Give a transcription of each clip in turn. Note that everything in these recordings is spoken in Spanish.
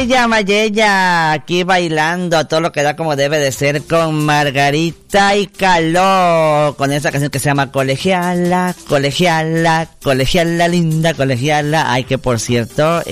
Mayella, aquí bailando a todo lo que da como debe de ser con Margarita y Caló, con esa canción que se llama Colegiala, Colegiala, Colegiala linda, Colegiala. Ay, que por cierto,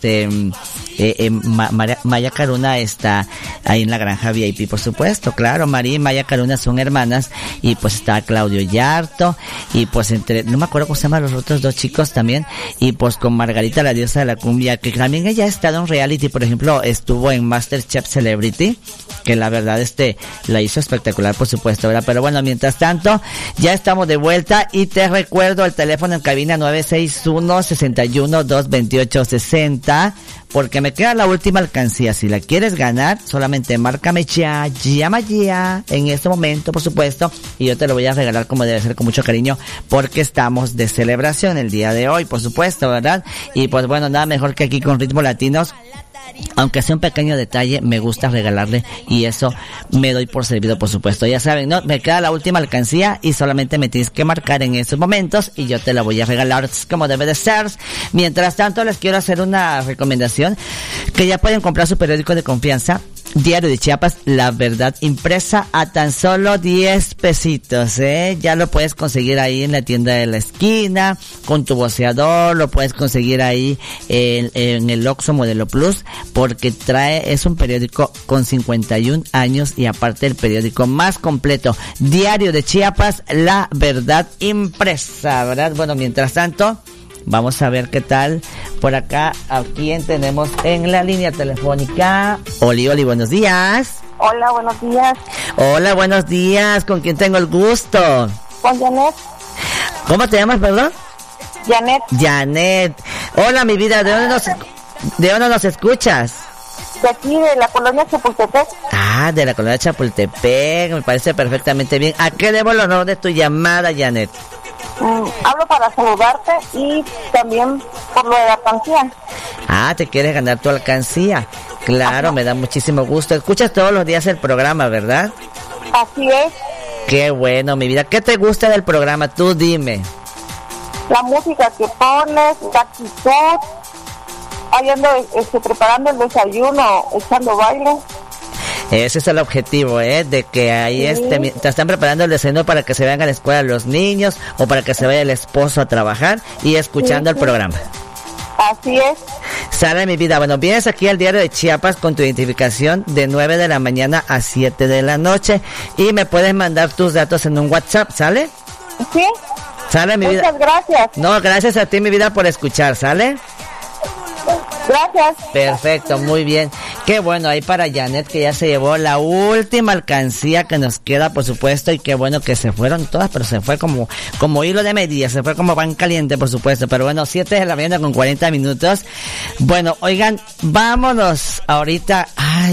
Maya Caruna está ahí en la granja VIP, por supuesto, claro. María y Maya Caruna son hermanas, y pues está Claudio Yarto, y pues no me acuerdo cómo se llaman los otros dos chicos también, y pues con Margarita, la diosa de la cumbia, que también ella ha estado en reality, por ejemplo, estuvo en MasterChef Celebrity, que la verdad la hizo espectacular, por supuesto, ¿verdad? Pero bueno, mientras tanto, ya estamos de vuelta, y te recuerdo el teléfono en cabina 961-61-228-60, porque me queda la última alcancía. Si la quieres ganar, solamente márcame ya, llama ya, en este momento, por supuesto, y yo te lo voy a regalar como debe ser, con mucho cariño, porque estamos de celebración el día de hoy, por supuesto, ¿verdad? Y pues bueno, nada mejor que aquí con Ritmos Latinos. Aunque sea un pequeño detalle, me gusta regalarle, y eso me doy por servido, por supuesto. Ya saben, ¿no? Me queda la última alcancía y solamente me tienes que marcar en estos momentos y yo te la voy a regalar como debe de ser. Mientras tanto, les quiero hacer una recomendación, que ya pueden comprar su periódico de confianza, Diario de Chiapas, La Verdad Impresa, a tan solo 10 pesitos, Ya lo puedes conseguir ahí en la tienda de la esquina, con tu voceador, lo puedes conseguir ahí en el Oxxo Modelo Plus, porque es un periódico con 51 años y aparte el periódico más completo. Diario de Chiapas, La Verdad Impresa, ¿verdad? Bueno, mientras tanto, vamos a ver qué tal por acá. ¿A quién tenemos en la línea telefónica? Oli, buenos días. Hola, buenos días. Hola, buenos días. ¿Con quién tengo el gusto? Con Janet. ¿Cómo te llamas, perdón? Janet. Janet. Hola, mi vida. ¿De dónde nos escuchas? De aquí, de la colonia Chapultepec. Ah, de la colonia Chapultepec. Me parece perfectamente bien. ¿A qué debo el honor de tu llamada, Janet? Hablo para saludarte y también por lo de la alcancía. Ah, ¿te quieres ganar tu alcancía? Claro, ajá. Me da muchísimo gusto. Escuchas todos los días el programa, ¿verdad? Así es. Qué bueno, mi vida. ¿Qué te gusta del programa? Tú dime. La música que pones, la actitud. Ahí ando preparando el desayuno, echando baile. Ese es el objetivo, de que ahí te están preparando el desayuno para que se vayan a la escuela los niños, o para que se vaya el esposo a trabajar, y escuchando el programa. Así es. Sale, mi vida. Bueno, vienes aquí al Diario de Chiapas con tu identificación de 9 de la mañana a 7 de la noche, y me puedes mandar tus datos en un WhatsApp, ¿sale? Sí. Sale, mi vida. Muchas gracias. No, gracias a ti, mi vida, por escuchar, ¿sale? Gracias. Perfecto, muy bien. Qué bueno, ahí para Janet, que ya se llevó la última alcancía que nos queda, por supuesto, y qué bueno que se fueron todas, pero se fue como hilo de media, se fue como pan caliente, por supuesto. Pero bueno, 7 de la mañana con 40 minutos. Bueno, oigan, vámonos ahorita,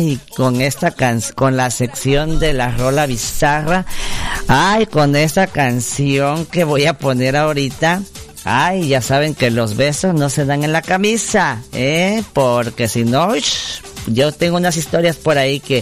con la sección de la rola bizarra. Con esta canción que voy a poner ahorita. Ya saben que los besos no se dan en la camisa, porque si no, yo tengo unas historias por ahí que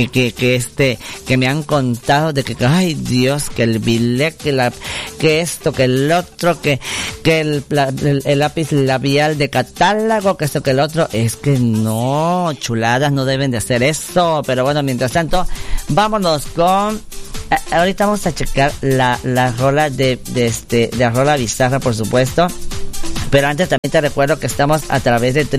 me han contado de que, ay Dios, que el bilé, que esto, que el otro, que el lápiz labial de catálogo, que esto, que el otro. Es que no, chuladas, no deben de hacer eso. Pero bueno, mientras tanto, vámonos con... Ahorita vamos a checar la rola de la rola bizarra, por supuesto. Pero antes también te recuerdo que estamos a través de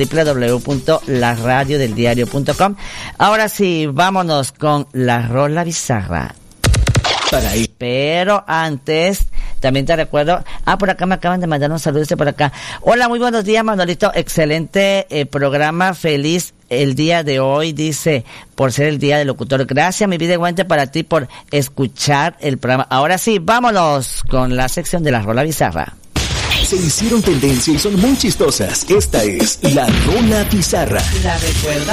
www.laradiodeldiario.com. Ahora sí, vámonos con la rola bizarra. Pero antes, también te recuerdo, por acá me acaban de mandar un saludo por acá. Hola, muy buenos días, Manolito, excelente programa, feliz el día de hoy, dice, por ser el día del locutor. Gracias, mi vida, igualmente para ti por escuchar el programa. Ahora sí, vámonos con la sección de la rola bizarra. Se hicieron tendencia y son muy chistosas. Esta es la rola bizarra. ¿La recuerda?